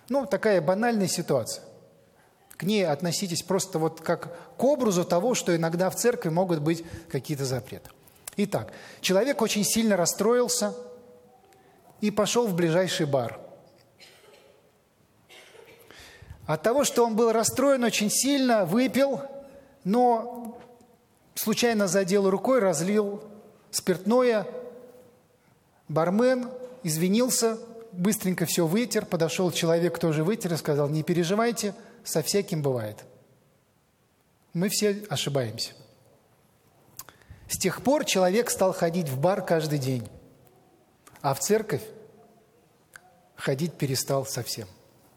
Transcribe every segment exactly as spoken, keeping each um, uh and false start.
Ну, такая банальная ситуация. К ней относитесь просто вот как к образу того, что иногда в церкви могут быть какие-то запреты. Итак, человек очень сильно расстроился и пошел в ближайший бар. От того, что он был расстроен очень сильно, выпил, но случайно задел рукой, разлил спиртное. Бармен извинился, быстренько все вытер, подошел человек, тоже вытер и сказал: не переживайте, со всяким бывает. Мы все ошибаемся. С тех пор человек стал ходить в бар каждый день, а в церковь ходить перестал совсем.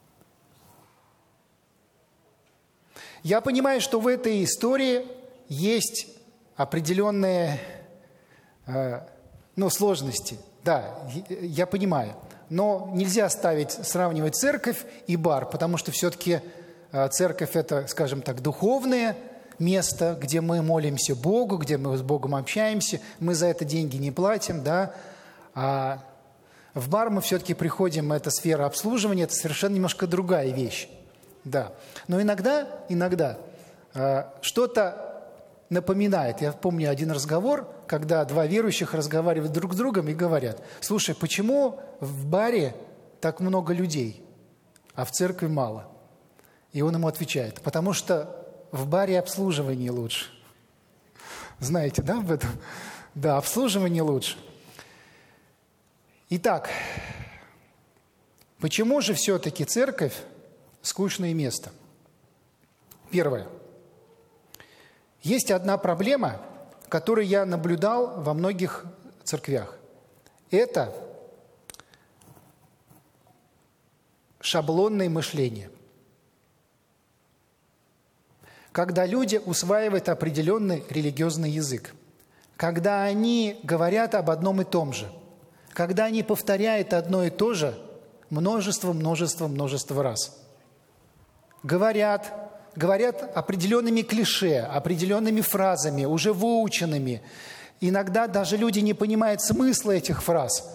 Я понимаю, что в этой истории есть определенные э, ну, сложности. Да, я понимаю. Но нельзя ставить, сравнивать церковь и бар, потому что все-таки э, церковь – это, скажем так, духовное место, где мы молимся Богу, где мы с Богом общаемся. Мы за это деньги не платим, да. А в бар мы все-таки приходим, это сфера обслуживания, это совершенно немножко другая вещь. Да, но иногда, иногда э, что-то напоминает. Я помню один разговор, когда два верующих разговаривают друг с другом и говорят: слушай, почему в баре так много людей, а в церкви мало? И он ему отвечает: потому что в баре обслуживание лучше. Знаете, да, об этом? Да, обслуживание лучше. Итак, почему же все-таки церковь скучное место? Первое. Есть одна проблема, которую я наблюдал во многих церквях. Это шаблонное мышление. Когда люди усваивают определенный религиозный язык, когда они говорят об одном и том же, когда они повторяют одно и то же множество, множество, множество раз. Говорят, говорят определенными клише, определенными фразами, уже выученными. Иногда даже люди не понимают смысла этих фраз.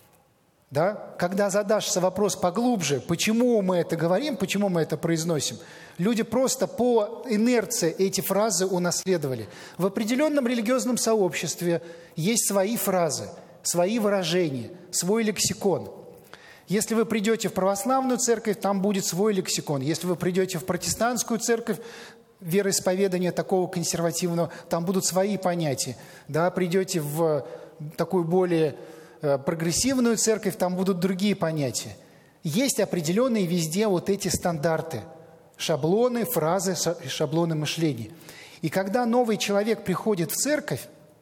Да? Когда задашься вопрос поглубже, почему мы это говорим, почему мы это произносим, люди просто по инерции эти фразы унаследовали. В определенном религиозном сообществе есть свои фразы, свои выражения, свой лексикон. Если вы придете в православную церковь, там будет свой лексикон. Если вы придете в протестантскую церковь, вероисповедание такого консервативного, там будут свои понятия. Да, придете в такую более э, прогрессивную церковь, там будут другие понятия. Есть определенные везде вот эти стандарты, шаблоны, фразы, шаблоны мышления. И когда новый человек приходит в церковь,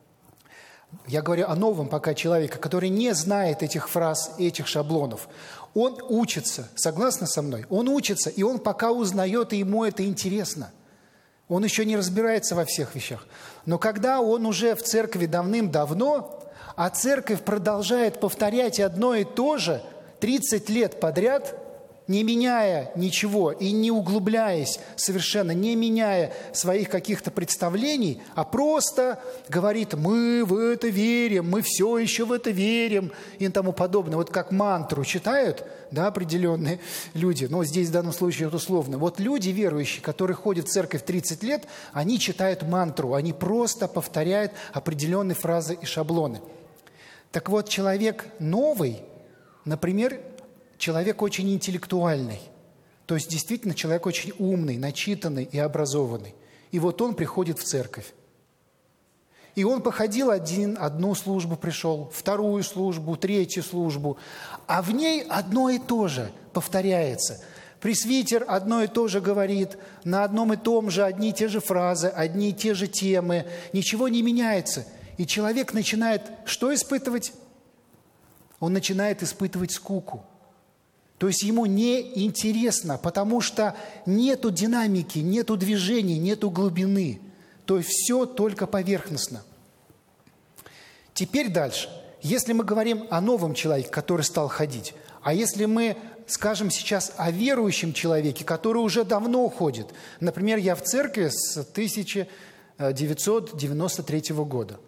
я говорю о новом пока человеке, который не знает этих фраз, этих шаблонов. Он учится, согласны со мной? Он учится, и он пока узнает, и ему это интересно. Он еще не разбирается во всех вещах. Но когда он уже в церкви давным-давно, а церковь продолжает повторять одно и то же тридцать лет подряд, не меняя ничего и не углубляясь совершенно, не меняя своих каких-то представлений, а просто говорит: мы в это верим, мы все еще в это верим и тому подобное. Вот как мантру читают, да, определенные люди, но здесь в данном случае это условно. Вот люди верующие, которые ходят в церковь тридцать лет, они читают мантру, они просто повторяют определенные фразы и шаблоны. Так вот, человек новый, например, человек очень интеллектуальный, то есть действительно человек очень умный, начитанный и образованный. И вот он приходит в церковь. И он походил один, одну службу пришел, вторую службу, третью службу, а в ней одно и то же повторяется. Пресвитер одно и то же говорит, на одном и том же одни и те же фразы, одни и те же темы, ничего не меняется. И человек начинает что испытывать? Он начинает испытывать скуку. То есть ему неинтересно, потому что нету динамики, нету движения, нету глубины. То есть все только поверхностно. Теперь дальше. Если мы говорим о новом человеке, который стал ходить, а если мы скажем сейчас о верующем человеке, который уже давно ходит. Например, я в церкви с тысяча девятьсот девяносто третьего года.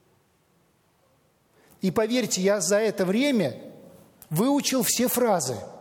И поверьте, я за это время выучил все фразы.